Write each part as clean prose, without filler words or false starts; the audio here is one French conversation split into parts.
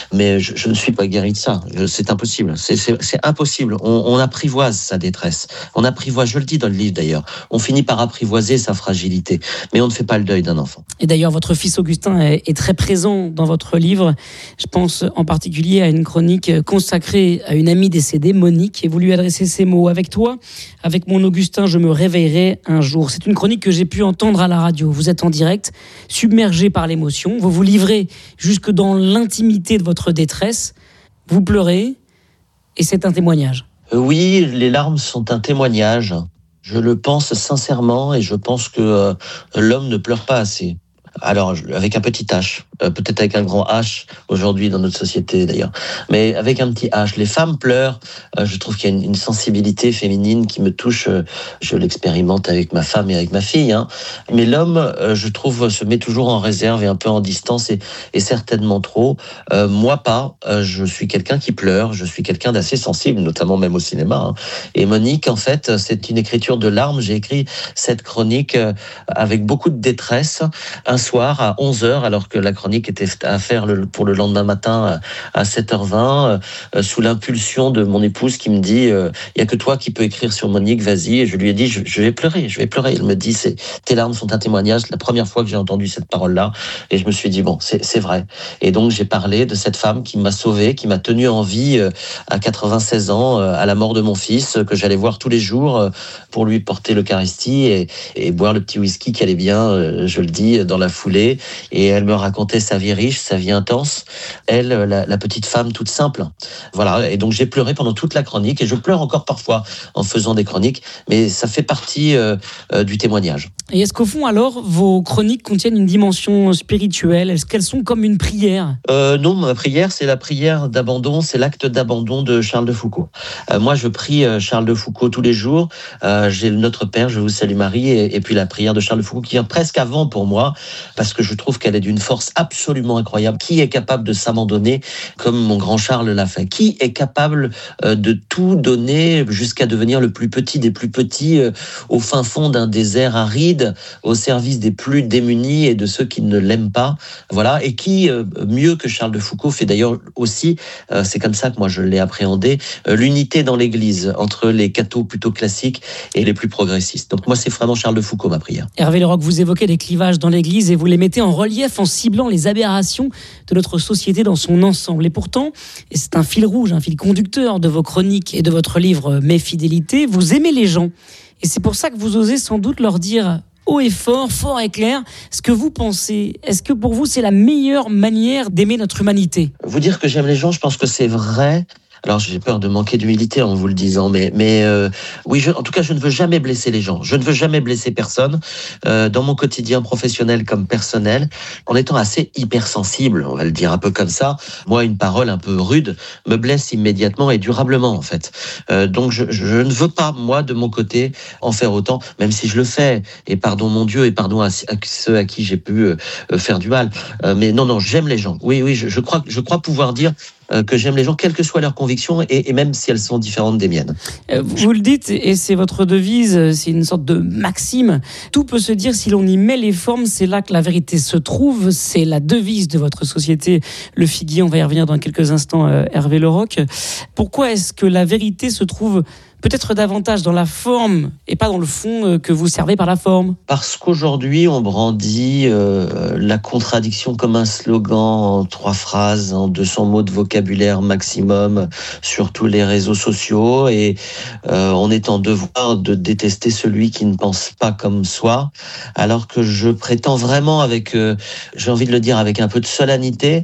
Mais je ne suis pas guéri de ça. C'est impossible. C'est impossible. On apprivoise sa détresse. On apprivoise, je le dis dans le livre d'ailleurs, on finit par apprivoiser sa fragilité. Mais on ne fait pas le deuil d'un enfant. Et d'ailleurs, votre fils Augustin est très présent dans votre livre. Je pense en particulier à une chronique consacrée à une amie décédée, Monique, et vous lui adressez ces mots. Avec toi, avec mon Augustin, je me réveillerai un jour. C'est une chronique que j'ai pu entendre à la radio. Vous êtes en direct, submergé par l'émotion. Vous vous livrez jusque dans l'intimité de votre détresse. Vous pleurez et c'est un témoignage. Oui, les larmes sont un témoignage. Je le pense sincèrement et je pense que l'homme ne pleure pas assez. Alors, avec un petit H, peut-être avec un grand H aujourd'hui dans notre société d'ailleurs, mais avec un petit H. Les femmes pleurent, je trouve qu'il y a une sensibilité féminine qui me touche, je l'expérimente avec ma femme et avec ma fille, hein. Mais l'homme, je trouve, se met toujours en réserve et un peu en distance et certainement trop. Moi pas, je suis quelqu'un qui pleure, je suis quelqu'un d'assez sensible, notamment même au cinéma, hein. Et Monique, en fait, c'est une écriture de larmes. J'ai écrit cette chronique avec beaucoup de détresse, un soir à 11h, alors que la chronique était à faire pour le lendemain matin à 7h20, sous l'impulsion de mon épouse qui me dit il y a que toi qui peux écrire sur Monique, vas-y. Et je lui ai dit je vais pleurer. Elle me dit tes larmes sont un témoignage. C'est la première fois que j'ai entendu cette parole-là et je me suis dit bon, c'est vrai. Et donc j'ai parlé de cette femme qui m'a sauvé, qui m'a tenu en vie à 96 ans, à la mort de mon fils, que j'allais voir tous les jours pour lui porter l'Eucharistie et boire le petit whisky qui allait bien, je le dis, dans la foulée. Et elle me racontait sa vie riche, sa vie intense. Elle, la petite femme toute simple. Voilà. Et donc j'ai pleuré pendant toute la chronique et je pleure encore parfois en faisant des chroniques, mais ça fait partie du témoignage. Et est-ce qu'au fond, alors, vos chroniques contiennent une dimension spirituelle ? Est-ce qu'elles sont comme une prière ? Non, ma prière, c'est la prière d'abandon, c'est l'acte d'abandon de Charles de Foucault. Moi, je prie Charles de Foucault tous les jours. J'ai le Notre Père, je vous salue Marie, et puis la prière de Charles de Foucault qui vient presque avant pour moi, parce que je trouve qu'elle est d'une force absolument incroyable. Qui est capable de s'abandonner comme mon grand Charles l'a fait ? Qui est capable de tout donner jusqu'à devenir le plus petit des plus petits au fin fond d'un désert aride, au service des plus démunis et de ceux qui ne l'aiment pas. Voilà. Et qui, mieux que Charles de Foucault, fait d'ailleurs aussi, c'est comme ça que moi je l'ai appréhendé, l'unité dans l'Église entre les cathos plutôt classiques et les plus progressistes. Donc moi, c'est vraiment Charles de Foucault, ma prière. Hervé Leroc, vous évoquez les clivages dans l'Église et vous les mettez en relief en ciblant les aberrations de notre société dans son ensemble. Et pourtant, et c'est un fil rouge, un fil conducteur de vos chroniques et de votre livre Mes fidélités, vous aimez les gens. Et c'est pour ça que vous osez sans doute leur dire haut et fort, fort et clair, ce que vous pensez. Est-ce que pour vous, c'est la meilleure manière d'aimer notre humanité ? Vous dire que j'aime les gens, je pense que c'est vrai. Alors j'ai peur de manquer d'humilité en vous le disant, mais oui, en tout cas, je ne veux jamais blesser les gens. Je ne veux jamais blesser personne dans mon quotidien professionnel comme personnel, en étant assez hypersensible, on va le dire un peu comme ça. Moi, une parole un peu rude me blesse immédiatement et durablement, en fait. Donc je ne veux pas, moi, de mon côté, en faire autant, même si je le fais. Et pardon mon Dieu, et pardon à ceux à qui j'ai pu faire du mal. Mais non, j'aime les gens. Oui, je crois pouvoir dire que j'aime les gens, quelles que soient leurs convictions, et même si elles sont différentes des miennes. Vous le dites, et c'est votre devise, c'est une sorte de maxime. Tout peut se dire si l'on y met les formes, c'est là que la vérité se trouve. C'est la devise de votre société, Le Figuier. On va y revenir dans quelques instants, Hervé Leroc. Pourquoi est-ce que la vérité se trouve peut-être davantage dans la forme et pas dans le fond que vous servez par la forme ? Parce qu'aujourd'hui, on brandit la contradiction comme un slogan en 3 phrases, en 200 mots de vocabulaire maximum sur tous les réseaux sociaux, et on est en devoir de détester celui qui ne pense pas comme soi, alors que je prétends vraiment, avec, j'ai envie de le dire avec un peu de solennité,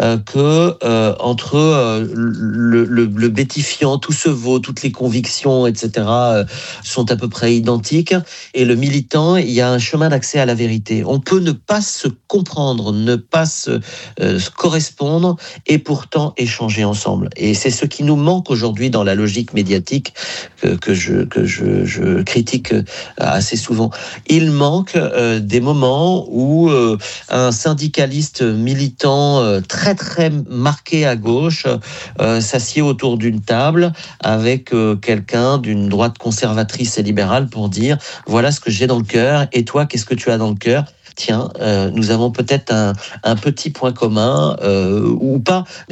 que entre le bêtifiant, tout se vaut, toutes les convictions, etc., sont à peu près identiques. Et le militant, il y a un chemin d'accès à la vérité. On peut ne pas se comprendre, ne pas se correspondre, et pourtant échanger ensemble. Et c'est ce qui nous manque aujourd'hui dans la logique médiatique que je critique assez souvent. Il manque des moments où un syndicaliste militant très très marqué à gauche s'assied autour d'une table avec quelqu'un d'une droite conservatrice et libérale pour dire voilà ce que j'ai dans le cœur, et toi qu'est-ce que tu as dans le cœur ? Tiens, nous avons peut-être un petit point commun ou pas.